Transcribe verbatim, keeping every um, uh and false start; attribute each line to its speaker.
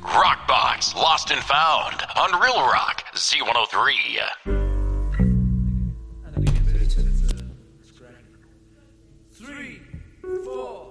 Speaker 1: Rockbox, Lost and Found on Real Rock Z one oh three.
Speaker 2: Three, four.